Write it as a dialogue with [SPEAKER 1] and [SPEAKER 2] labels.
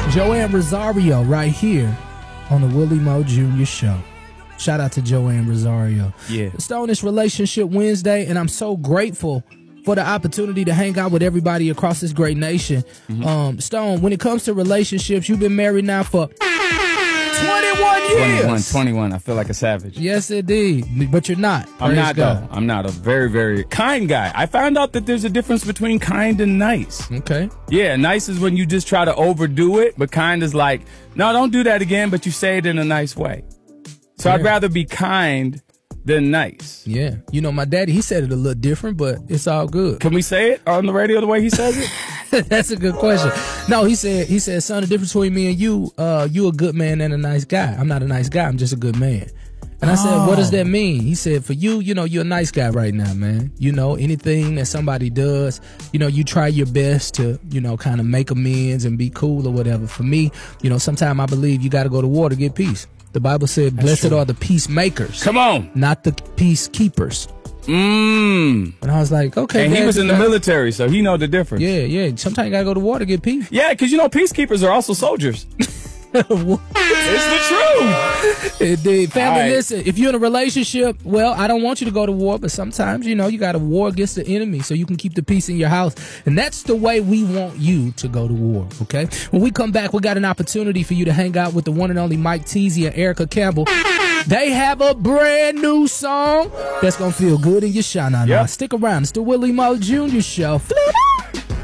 [SPEAKER 1] Joanne Rosario right here on the Willie Mo Jr. Show. Shout out to Joanne Rosario.
[SPEAKER 2] Yeah.
[SPEAKER 1] Stone, it's Relationship Wednesday, and I'm so grateful for the opportunity to hang out with everybody across this great nation. Stone, when it comes to relationships, you've been married now for 21 years.
[SPEAKER 2] 21. I feel like a savage.
[SPEAKER 1] Yes, indeed. But you're not.
[SPEAKER 2] I'm not,
[SPEAKER 1] God.
[SPEAKER 2] though. I'm not a very, very kind guy. I found out that there's a difference between kind and nice.
[SPEAKER 1] Okay.
[SPEAKER 2] Yeah, nice is when you just try to overdo it, but kind is like, no, don't do that again, but you say it in a nice way. So I'd rather be kind than nice.
[SPEAKER 1] Yeah. You know, my daddy, he said it a little different, but it's all good.
[SPEAKER 2] Can we say it on the radio the way he says it?
[SPEAKER 1] That's a good question. No, he said, son, the difference between me and you a good man and a nice guy. I'm not a nice guy. I'm just a good man. And I said, what does that mean? He said, for you, you know, you're a nice guy right now, man. You know, anything that somebody does, you know, you try your best to, you know, kind of make amends and be cool or whatever. For me, you know, sometimes I believe you got to go to war to get peace. The Bible said, blessed are the peacemakers.
[SPEAKER 2] Come on.
[SPEAKER 1] Not the peacekeepers. And I was like, okay.
[SPEAKER 2] And he was in the military, so he know the difference.
[SPEAKER 1] Yeah. Sometimes you got to go to war to get peace.
[SPEAKER 2] Yeah, because, you know, peacekeepers are also soldiers. It's the truth.
[SPEAKER 1] Indeed. Family,
[SPEAKER 2] right.
[SPEAKER 1] Listen, if you're in a relationship, well, I don't want you to go to war, but sometimes, you know, you got to war against the enemy so you can keep the peace in your house. And that's the way we want you to go to war, okay? When we come back, we got an opportunity for you to hang out with the one and only Mike Teasy and Erica Campbell. They have a brand new song that's going to feel good in your shana. Now, stick around. It's the Willie Mo Jr. Show. Flip it!